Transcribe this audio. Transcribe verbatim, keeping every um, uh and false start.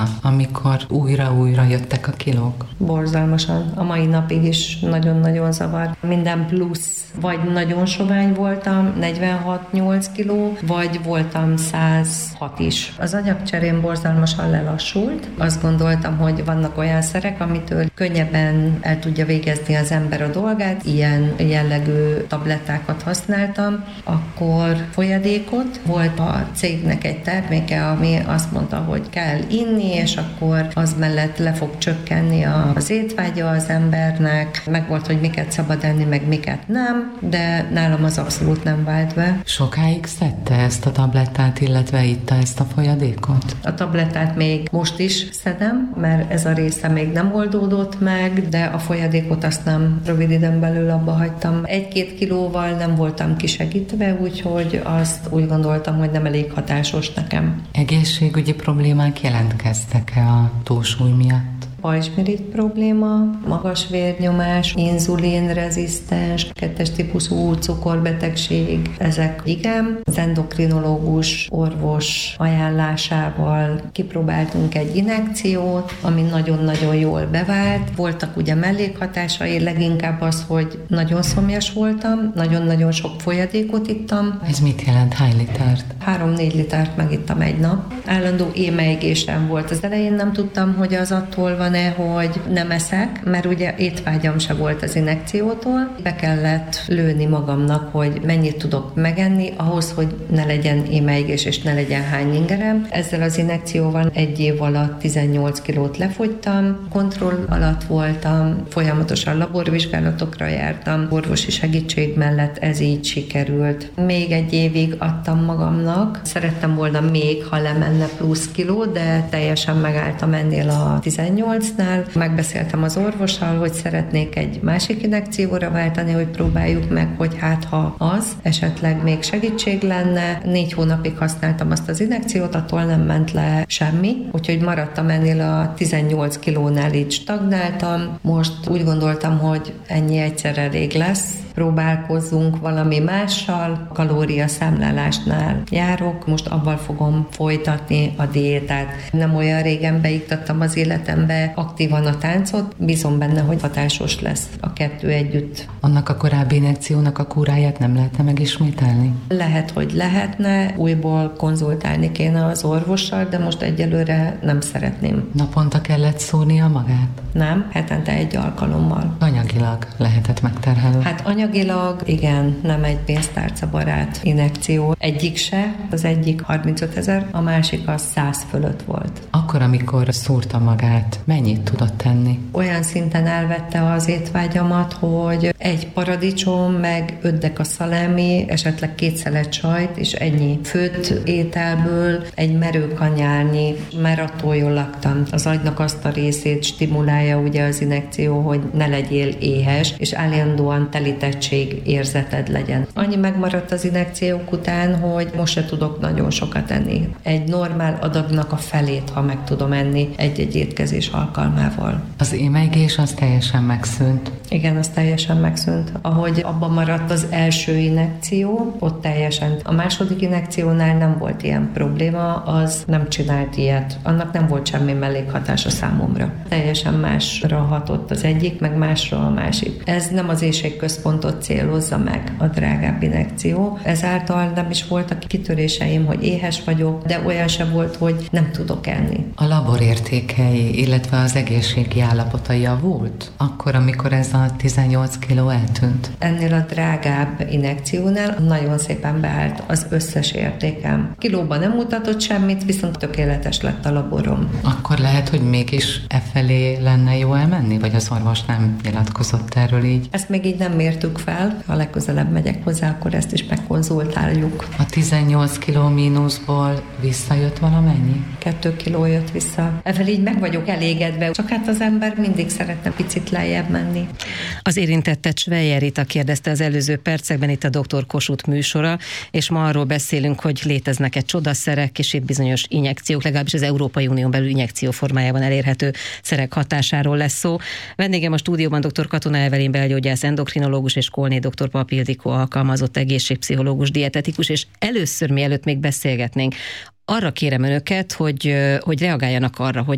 amikor újra-újra jöttek a kilók? Borzalmasan. A mai napig is nagyon-nagyon zavar. Minden plusz. Vagy nagyon sovány voltam, negyvenhat nyolc kiló, vagy voltam száz hat is. Az anyagcserém borzalmasan lelassult. Azt gondoltam, hogy vannak olyan szerek, amitől könnyebben el tudja végezni az ember a dolgát. Ilyen jellegű tablettákat használtam. Akkor folyadékot. Volt a cégnek egy terméke, ami azt mondta, hogy kell inni, és akkor az mellett le fog csökkenni az étvágya az embernek. Meg volt, hogy miket szabad enni, meg miket nem, de nálam az abszolút nem vált be. Sokáig szedte ezt a tablettát, illetve itta ezt a folyadékot? A tablettát még most is szedem, mert ez a része még nem oldódott meg, de a folyadékot azt nem rövid időn belül abba hagytam. Egy-két kilóval nem voltam kisegítve, úgyhogy azt úgy gondoltam, hogy nem elég hatásos nekem. Egészségügyi problémák jelentkeztek-e a túlsúly miatt? Pajzsmirigy probléma, magas vérnyomás, inzulinrezisztens, kettes típusú cukorbetegség, ezek igen. Az endokrinológus orvos ajánlásával kipróbáltunk egy injekciót, ami nagyon-nagyon jól bevált. Voltak ugye mellékhatásai, leginkább az, hogy nagyon szomjas voltam, nagyon-nagyon sok folyadékot ittam. Ez mit jelent? Hány litert? három-négy litert megittam egy nap. Állandó émeigésem volt. Az elején nem tudtam, hogy az attól van, hogy nem eszek, mert ugye étvágyam se volt az injekciótól. Be kellett lőni magamnak, hogy mennyit tudok megenni, ahhoz, hogy ne legyen émeigés és ne legyen hány ingerem. Ezzel az injekcióval egy év alatt tizennyolc kilót lefogytam, kontroll alatt voltam, folyamatosan laborvizsgálatokra jártam, orvosi segítség mellett ez így sikerült. Még egy évig adtam magamnak. Szerettem volna még, ha lemenne plusz kiló, de teljesen megálltam ennél a tizennyolc. Megbeszéltem az orvossal, hogy szeretnék egy másik injekcióra váltani, hogy próbáljuk meg, hogy hát ha az esetleg még segítség lenne. Négy hónapig használtam azt az injekciót, attól nem ment le semmi, úgyhogy maradtam ennél a tizennyolc kilónál, így stagnáltam. Most úgy gondoltam, hogy ennyi egyszer elég lesz, próbálkozzunk valami mással, kalóriaszámlálásnál járok, most abban fogom folytatni a diétát. Nem olyan régen beiktattam az életembe aktívan a táncot, bízom benne, hogy hatásos lesz a kettő együtt. Annak a korábbi injekciónak a kúráját nem lehetne megismételni? Lehet, hogy lehetne, újból konzultálni kéne az orvossal, de most egyelőre nem szeretném. Naponta kellett szúrnia magát? Nem, hetente egy alkalommal. Anyagilag lehetett megterhelő? Hát anyagilag igen, nem egy pénztárcabarát injekció. Egyik se, az egyik harmincöt ezer, a másik az száz fölött volt. Akkor, amikor szúrta magát, mennyit tudott tenni? Olyan szinten elvette az étvágyamat, hogy egy paradicsom, meg öt deka szalámi, esetleg két szelet sajt, és ennyi főtt ételből egy merőkanyálnyi, mert attól jól laktam. Az agynak azt a részét stimulálja ugye az injekció, hogy ne legyél éhes, és állandóan telítettség érzeted legyen. Annyi megmaradt az injekciók után, hogy most se tudok nagyon sokat enni. Egy normál adagnak a felét, ha meg tudom enni egy-egy étkezés alkalmával. Az émeigés az teljesen megszűnt? Igen, az teljesen megszűnt. Ahogy abban maradt az első injekció, ott teljesen. A második injekciónál nem volt ilyen probléma, az nem csinált ilyet. Annak nem volt semmi mellékhatása számomra. Teljesen másra hatott az egyik, meg másra a másik. Ez nem az éhségközpontot célozza meg, a drágább injekció. Ezáltal nem is voltak kitöréseim, hogy éhes vagyok, de olyan se volt, hogy nem tudok enni. A laborértékei, illetve az egészségi állapota javult? Akkor, amikor ez a tizennyolc kiló eltűnt? Ennél a drágább injekciónál nagyon szépen beállt az összes értékem. Kilóban nem mutatott semmit, viszont tökéletes lett a laborom. Akkor lehet, hogy mégis e felé lenne jó elmenni? Vagy az orvos nem nyilatkozott erről így? Ezt még így nem mértük fel. Ha legközelebb megyek hozzá, akkor ezt is megkonzultáljuk. A tizennyolc kiló mínuszból visszajött valamennyi? Kettő kiló jött vissza. Ezzel így meg vagyok elégedve, csak hát az ember mindig szeretne picit lejjebb menni. Az érintettet Sveyer Rita kérdezte az előző percekben itt a doktor Kossuth műsora, és ma arról beszélünk, hogy léteznek-e csodaszerek, és itt bizonyos injekciók, legalábbis az Európai Unión belül injekció formájában elérhető szerek hatásáról lesz szó. Vendégem a stúdióban dr. Katona Evelyn belgyógyász, endokrinológus, és Kolné dr. Papp Ildikó alkalmazott egészségpszichológus, dietetikus, és először, mielőtt még beszélgetnénk, arra kérem önöket, hogy, hogy reagáljanak arra, hogy